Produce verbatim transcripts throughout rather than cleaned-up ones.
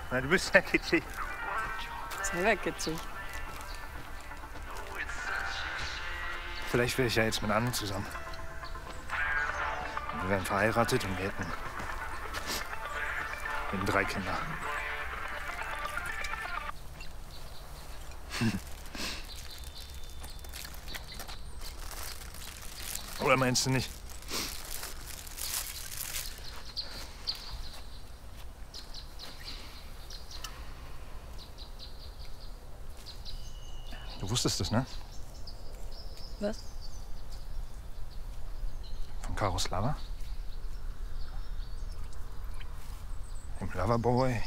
Na, du bist ja kitschig. Selber kitschig. Vielleicht wäre ich ja jetzt mit Anne zusammen. Wir wären verheiratet und wir hätten, wir hätten drei Kinder. Hm. Oder meinst du nicht? Du wusstest es, ne? Was? Von Karos Lover? Dem Loverboy.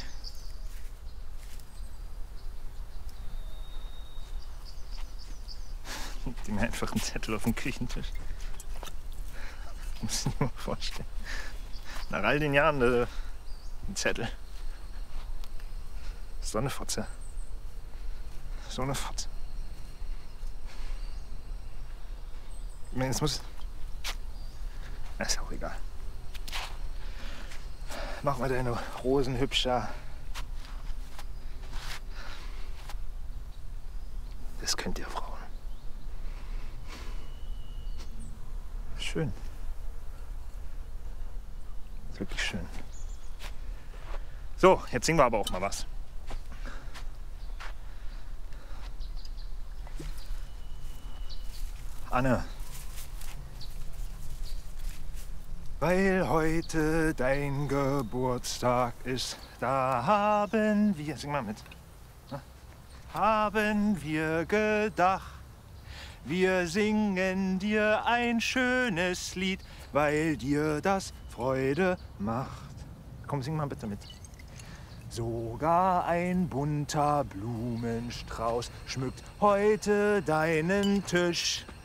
Liegt ihm einfach einen Zettel auf dem Küchentisch. Muss ich mir mal vorstellen. Nach all den Jahren äh, ein Zettel. So eine Fotze. So eine Fotze. Ich meine, es muss... Ist auch egal. Mach mal deine Rosen hübscher. Das könnt ihr Frauen. Schön. Ist wirklich schön. So, jetzt singen wir aber auch mal was. Anne. Weil heute dein Geburtstag ist, da haben wir, sing mal mit, haben wir gedacht, wir singen dir ein schönes Lied, weil dir das Freude macht. Komm, sing mal bitte mit. Sogar ein bunter Blumenstrauß schmückt heute deinen Tisch.